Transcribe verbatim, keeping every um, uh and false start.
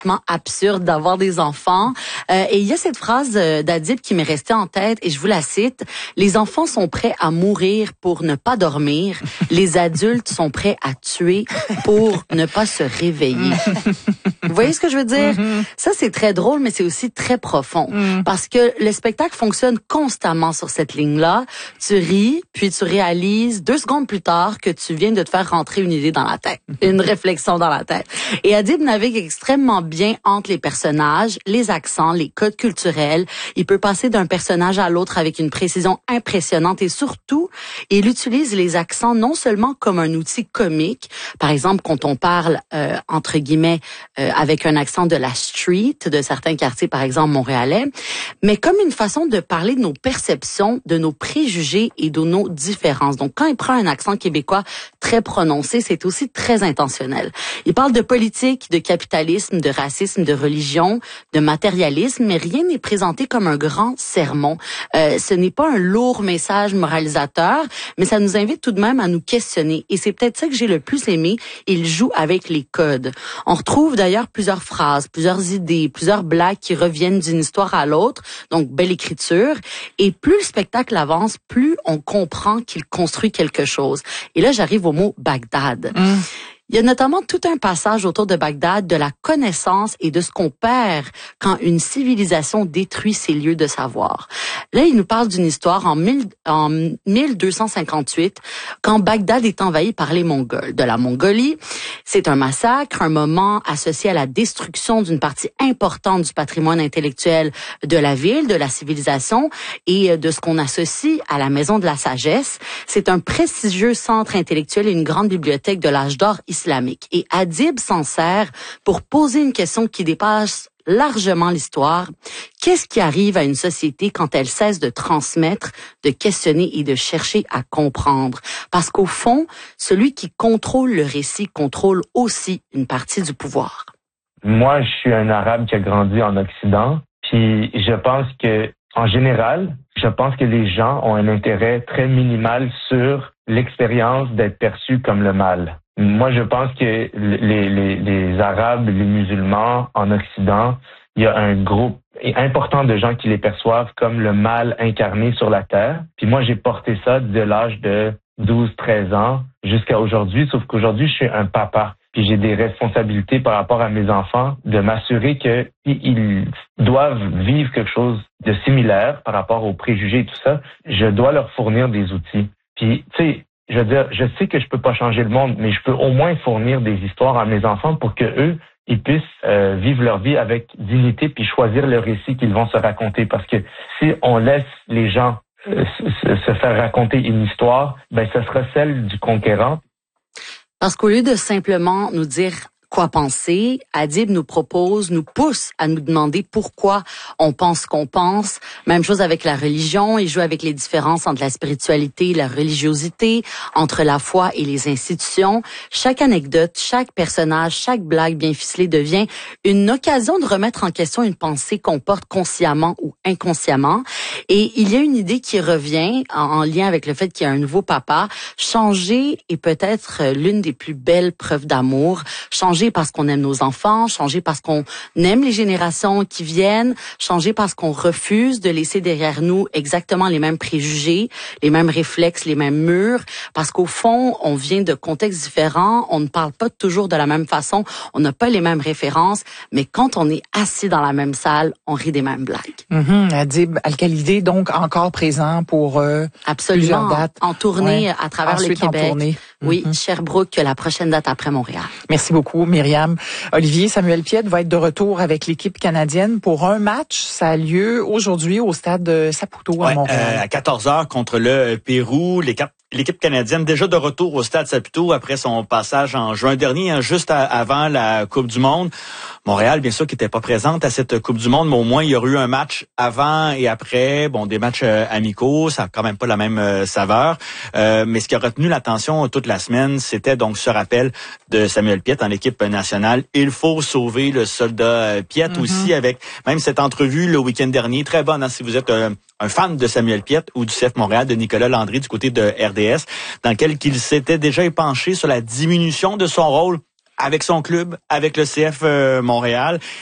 absurde d'avoir des enfants. Euh, et il y a cette phrase euh, d'Adib qui m'est restée en tête et je vous la cite. Les enfants sont prêts à mourir pour ne pas dormir. Les adultes sont prêts à tuer pour ne pas se réveiller. Vous voyez ce que je veux dire? Mm-hmm. Ça, c'est très drôle, mais c'est aussi très profond. Mm. Parce que le spectacle fonctionne constamment sur cette ligne-là. Tu ris, puis tu réalises deux secondes plus tard que tu viens de te faire rentrer une idée dans la tête, une réflexion dans la tête. Et Adib navigue extrêmement bien entre les personnages, les accents, les codes culturels. Il peut passer d'un personnage à l'autre avec une précision impressionnante et surtout, il utilise les accents non seulement comme un outil comique, par exemple quand on parle, euh, entre guillemets, euh, avec un accent de la street, de certains quartiers, par exemple montréalais, mais comme une façon de parler de nos perceptions, de nos préjugés et de nos différences. Donc, quand il prend un accent québécois très prononcé, c'est aussi très intentionnel. Il parle de politique, de capitalisme, de racisme, de religion, de matérialisme, mais rien n'est présenté comme un grand sermon. Euh, ce n'est pas un lourd message moralisateur, mais ça nous invite tout de même à nous questionner. Et c'est peut-être ça que j'ai le plus aimé. Il joue avec les codes. On retrouve d'ailleurs plusieurs phrases, plusieurs idées, plusieurs blagues qui reviennent d'une histoire à l'autre. Donc, belle écriture. Et plus le spectacle avance, plus on comprend qu'il construit quelque chose. Et là, j'arrive au mot Bagdad. Mmh. Il y a notamment tout un passage autour de Bagdad, de la connaissance et de ce qu'on perd quand une civilisation détruit ses lieux de savoir. Là, il nous parle d'une histoire en, mille, en mille deux cent cinquante-huit, quand Bagdad est envahi par les Mongols. De la Mongolie, c'est un massacre, un moment associé à la destruction d'une partie importante du patrimoine intellectuel de la ville, de la civilisation et de ce qu'on associe à la Maison de la Sagesse. C'est un prestigieux centre intellectuel et une grande bibliothèque de l'âge d'or islamique. Et Adib s'en sert pour poser une question qui dépasse largement l'histoire. Qu'est-ce qui arrive à une société quand elle cesse de transmettre, de questionner et de chercher à comprendre? Parce qu'au fond, celui qui contrôle le récit contrôle aussi une partie du pouvoir. Moi, je suis un Arabe qui a grandi en Occident, puis je pense que, en général, je pense que les gens ont un intérêt très minimal sur l'expérience d'être perçu comme le mal. Moi, je pense que les, les, les Arabes, les musulmans en Occident, il y a un groupe important de gens qui les perçoivent comme le mal incarné sur la terre. Puis moi, j'ai porté ça de l'âge de douze treize ans jusqu'à aujourd'hui, sauf qu'aujourd'hui, je suis un papa. Puis j'ai des responsabilités par rapport à mes enfants de m'assurer qu'ils doivent vivre quelque chose de similaire par rapport aux préjugés et tout ça. Je dois leur fournir des outils. Puis, tu sais, je veux dire, je sais que je peux pas changer le monde, mais je peux au moins fournir des histoires à mes enfants pour que eux, ils puissent euh, vivre leur vie avec dignité puis choisir le récit qu'ils vont se raconter. Parce que si on laisse les gens euh, se, se faire raconter une histoire, ben ce sera celle du conquérant. Parce qu'au lieu de simplement nous dire quoi penser, Adib nous propose, nous pousse à nous demander pourquoi on pense ce qu'on pense. Même chose avec la religion, il joue avec les différences entre la spiritualité et la religiosité, entre la foi et les institutions. Chaque anecdote, chaque personnage, chaque blague bien ficelée devient une occasion de remettre en question une pensée qu'on porte consciemment ou inconsciemment. Et il y a une idée qui revient en, en lien avec le fait qu'il y a un nouveau papa. Changer est peut-être l'une des plus belles preuves d'amour. Changer parce qu'on aime nos enfants, changer parce qu'on aime les générations qui viennent, changer parce qu'on refuse de laisser derrière nous exactement les mêmes préjugés, les mêmes réflexes, les mêmes murs, parce qu'au fond, on vient de contextes différents, on ne parle pas toujours de la même façon, on n'a pas les mêmes références, mais quand on est assis dans la même salle, on rit des mêmes blagues. Mm-hmm. Adib Al-Khalidi, donc encore présent pour euh, Absolument, plusieurs dates. En tournée ouais. à travers Ensuite, le Québec. En tournée. Oui, mm-hmm. Sherbrooke, la prochaine date après Montréal. Merci beaucoup, Myriam. Olivier, Samuel Piette va être de retour avec l'équipe canadienne pour un match. Ça a lieu aujourd'hui au stade Saputo à ouais, Montréal. Euh, à quatorze heures contre le Pérou. Les quatre L'équipe canadienne déjà de retour au stade Saputo après son passage en juin dernier, hein, juste à, avant la Coupe du Monde. Montréal, bien sûr, qui n'était pas présente à cette Coupe du Monde, mais au moins il y aurait eu un match avant et après. Bon, des matchs euh, amicaux, ça n'a quand même pas la même euh, saveur. Euh, mais ce qui a retenu l'attention toute la semaine, c'était donc ce rappel de Samuel Piette en équipe nationale. Il faut sauver le soldat Piette mm-hmm. aussi, avec même cette entrevue le week-end dernier, très bonne, hein, si vous êtes euh, un fan de Samuel Piette ou du C F Montréal, de Nicolas Landry du côté de R D S, dans lequel il s'était déjà épanché sur la diminution de son rôle avec son club, avec le C F euh, Montréal.